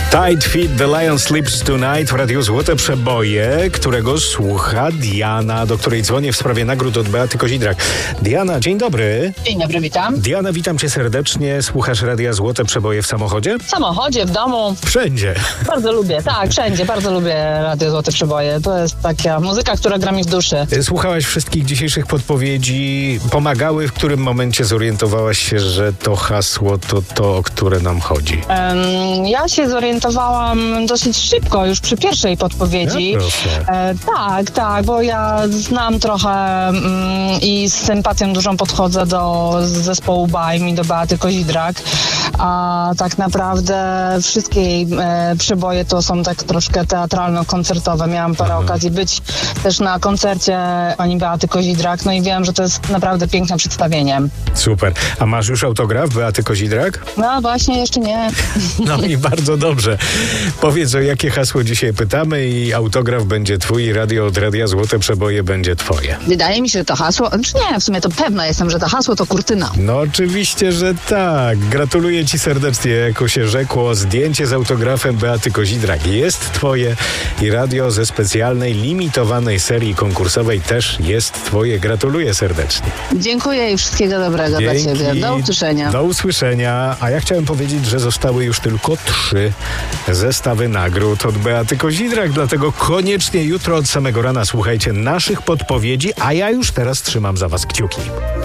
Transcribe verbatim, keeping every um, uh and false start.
Tight Fit, The Lion Sleeps Tonight w Radiu Złote Przeboje, którego słucha Diana, do której dzwonię w sprawie nagród od Beaty Kozidrak. Diana, dzień dobry. Dzień dobry, witam. Diana, witam cię serdecznie. Słuchasz Radia Złote Przeboje w samochodzie? W samochodzie, w domu. Wszędzie. Bardzo lubię, tak, wszędzie. Bardzo lubię Radio Złote Przeboje. To jest taka muzyka, która gra mi w duszy. Słuchałaś wszystkich dzisiejszych podpowiedzi. Pomagały, w którym momencie zorientowałaś się, że to hasło to to, o które nam chodzi? Um, ja się zorientowałam dosyć szybko, już przy pierwszej podpowiedzi. Ja proszę. E, tak, tak, bo ja znam trochę mm, i z sympatią dużą podchodzę do zespołu Bajm i do Beaty Kozidrak. A tak naprawdę wszystkie jej e, przeboje to są tak troszkę teatralno-koncertowe. Miałam parę Aha. okazji być też na koncercie pani Beaty Kozidrak, no i wiem, że to jest naprawdę piękne przedstawienie. Super. A masz już autograf Beaty Kozidrak? No właśnie, jeszcze nie. No i bardzo dobrze. Powiedz, o jakie hasło dzisiaj pytamy i autograf będzie twój i radio od Radia Złote Przeboje będzie twoje. Wydaje mi się, że to hasło, czy nie, w sumie to pewna jestem, że to hasło to kurtyna. No oczywiście, że tak. Gratuluję ci serdecznie, jako się rzekło. Zdjęcie z autografem Beaty Kozidrak jest twoje i radio ze specjalnej, limitowanej serii konkursowej też jest twoje. Gratuluję serdecznie. Dziękuję i wszystkiego dobrego dla ciebie. Do usłyszenia. Do usłyszenia. A ja chciałem powiedzieć, że zostały już tylko trzy zestawy nagród od Beaty Kozidrak, dlatego koniecznie jutro od samego rana słuchajcie naszych podpowiedzi, a ja już teraz trzymam za was kciuki.